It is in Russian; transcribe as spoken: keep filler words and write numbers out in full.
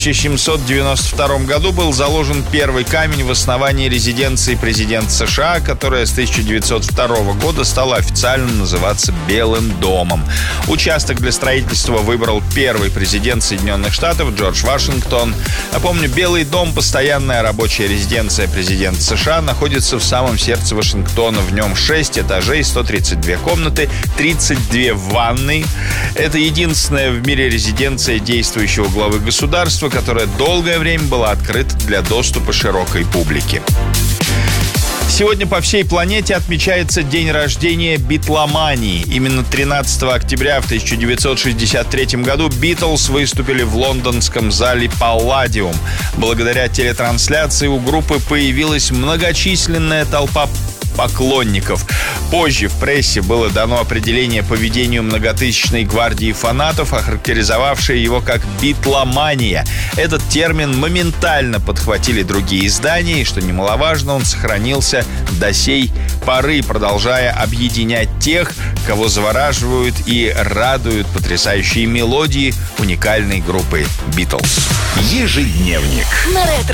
В тысяча семьсот девяносто втором году был заложен первый камень в основании резиденции президента США, которая с тысяча девятьсот второго года стала официально называться Белым домом. Участок для строительства выбрал первый президент Соединенных Штатов Джордж Вашингтон. Напомню, Белый дом, постоянная рабочая резиденция президента США, находится в самом сердце Вашингтона. В нем шесть этажей, сто тридцать две комнаты, тридцать две ванны. Это единственная в мире резиденция действующего главы государства, которая долгое время была открыта для доступа широкой публики. Сегодня по всей планете отмечается день рождения битломании. Именно тринадцатого октября в тысяча девятьсот шестьдесят третьем году Битлз выступили в лондонском зале Палладиум. Благодаря телетрансляции у группы появилась многочисленная толпа поклонников. Позже в прессе было дано определение поведению многотысячной гвардии фанатов, охарактеризовавшее его как битломания. Этот термин моментально подхватили другие издания, и, что немаловажно, он сохранился до сей поры, продолжая объединять тех, кого завораживают и радуют потрясающие мелодии уникальной группы Битлз. Ежедневник.